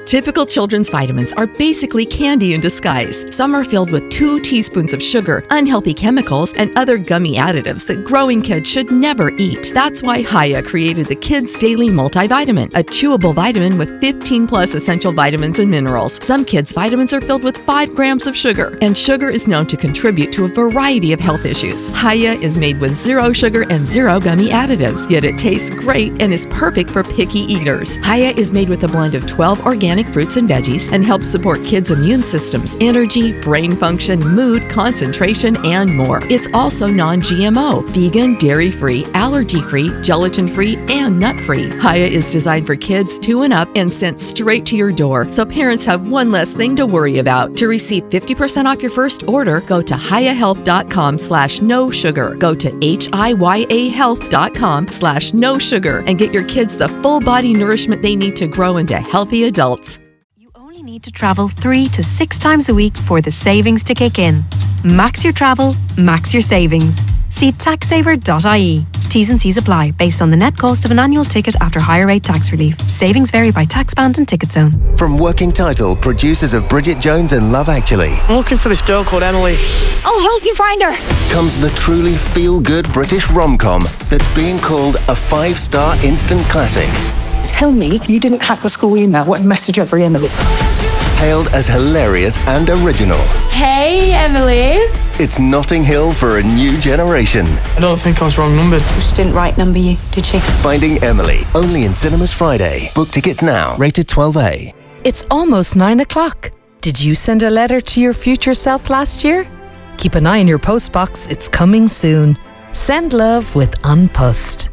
Typical children's vitamins are basically candy in disguise. Some are filled with 2 teaspoons of sugar, unhealthy chemicals, and other gummy additives that growing kids should never eat. That's why Hiya created the Kids Daily Multivitamin, a chewable vitamin with 15 plus essential vitamins and minerals. Some kids' vitamins are filled with 5 grams of sugar, and sugar is known to contribute to a variety of health issues. Hiya is made with 0 sugar and 0 gummy additives, yet it tastes great and is perfect for picky eaters. Hiya is made with a blend of 12 organic fruits and veggies and helps support kids' immune systems, energy, brain function, mood, concentration, and more. It's also non-GMO, vegan, dairy-free, allergy-free, gelatin-free, and nut-free. Hiya is designed for kids 2 and up and sent straight to your door, so parents have one less thing to worry about. To receive 50% off your first order, go to hiyahealth.com/no sugar. Go to hiyahealth.com/no sugar and get your kids the full body nourishment they need to grow into healthy adults. Need to travel 3 to 6 times a week for the savings to kick in. Max your travel, max your savings. See taxsaver.ie. T's and C's apply based on the net cost of an annual ticket after higher rate tax relief. Savings vary by tax band and ticket zone. From Working Title, producers of Bridget Jones and Love Actually. I'm looking for this girl called Emily. I'll help you find her. Comes the truly feel-good British rom-com that's being called a 5-star instant classic. Tell me you didn't hack the school email. What message over Emily? Hailed as hilarious and original. Hey, Emily's. It's Notting Hill for a new generation. I don't think I was wrong numbered. She didn't right number you, did she? Finding Emily, only in cinemas Friday. Book tickets now. Rated 12A. It's almost 9 o'clock. Did you send a letter to your future self last year? Keep an eye on your postbox. It's coming soon. Send love with Unpussed.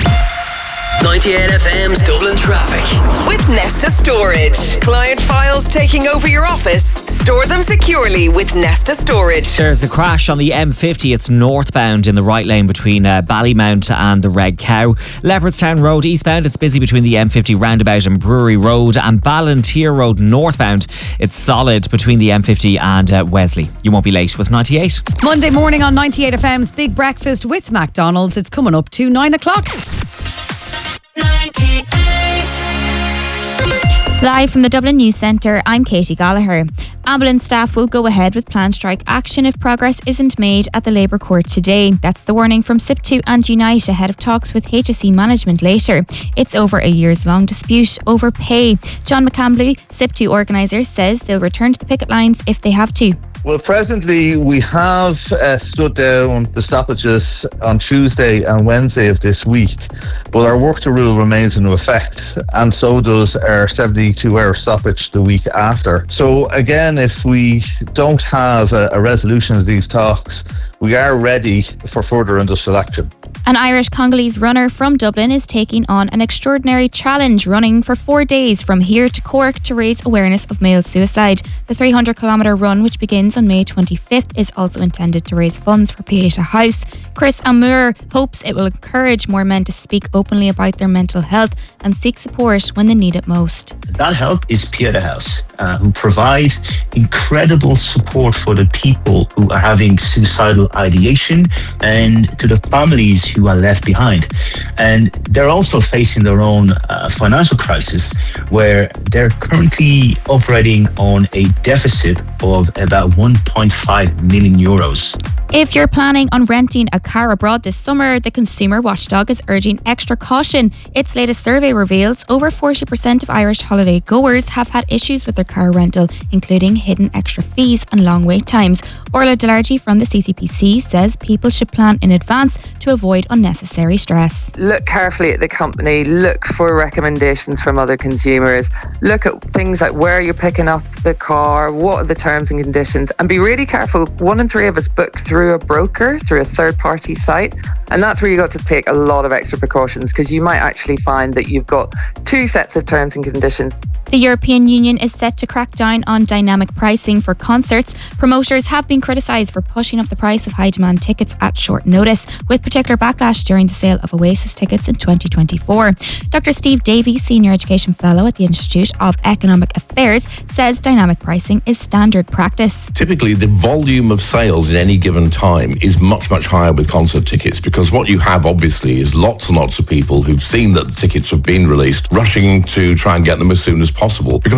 98 FM's Dublin Traffic. With Nesta Storage. Client files taking over your office? Store them securely with Nesta Storage. There's a crash on the M50. It's northbound in the right lane between Ballymount and the Red Cow. Leopardstown Road eastbound, it's busy between the M50 roundabout and Brewery Road. And Ballantyre Road northbound, it's solid between the M50 and Wesley. You won't be late with 98. Monday morning on 98 FM's Big Breakfast with McDonald's. It's coming up to 9 o'clock. 98. Live from the Dublin News Centre, I'm Katie Gallagher. Ambulance staff will go ahead with planned strike action if progress isn't made at the Labour Court today. That's the warning from SIP2 and Unite ahead of talks with HSE management later. It's over a years-long dispute over pay. John McCambly, SIP2 organiser, says they'll return to the picket lines if they have to. Well, presently we have stood down the stoppages on Tuesday and Wednesday of this week, but our work to rule remains in effect, and so does our 72-hour stoppage the week after. So again, if we don't have a resolution of these talks, we are ready for further industrial action. An Irish Congolese runner from Dublin is taking on an extraordinary challenge, running for 4 days from here to Cork to raise awareness of male suicide. The 300-kilometre run, which begins on May 25th, is also intended to raise funds for Pieta House. Chris Amour hopes it will encourage more men to speak openly about their mental health and seek support when they need it most. That help is Pieta House, who provide incredible support for the people who are having suicidal ideation and to the families who are left behind. And they're also facing their own financial crisis, where they're currently operating on a deficit of about 1.5 million euros. If you're planning on renting a car abroad this summer, the Consumer Watchdog is urging extra caution. Its latest survey reveals over 40% of Irish holiday goers have had issues with their car rental, including hidden extra fees and long wait times. Orla Delargy from the CCPC says people should plan in advance to avoid unnecessary stress. Look carefully at the company, look for recommendations from other consumers, look at things like where you're picking up the car, what are the terms and conditions, and be really careful. 1 in 3 of us book through a broker, through a third-party site, and that's where you got to take a lot of extra precautions, because you might actually find that you've got 2 sets of terms and conditions. The European Union is set to crack down on dynamic pricing for concerts. Promoters have been criticised for pushing up the price of high-demand tickets at short notice, with particular backlash during the sale of Oasis tickets in 2024. Dr. Steve Davies, Senior Education Fellow at the Institute of Economic Affairs, says dynamic pricing is standard practice. Typically, the volume of sales in any given time is much, much higher with concert tickets, because what you have, obviously, is lots and lots of people who've seen that the tickets have been released, rushing to try and get them as soon as possible, because